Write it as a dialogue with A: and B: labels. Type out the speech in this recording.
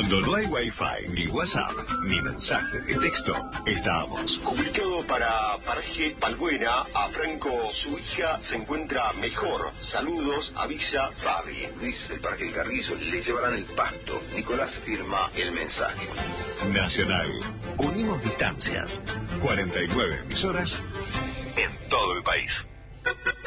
A: Cuando no hay wifi, ni WhatsApp, ni mensaje de texto, estamos.
B: Comunicado para Paraje Balbuena, a Franco, su hija se encuentra mejor. Saludos, avisa Fabi.
C: Luis, el Parque del Carrizo, le llevarán el pasto. Nicolás firma el mensaje.
A: Nacional. Unimos distancias. 49 emisoras en todo el país.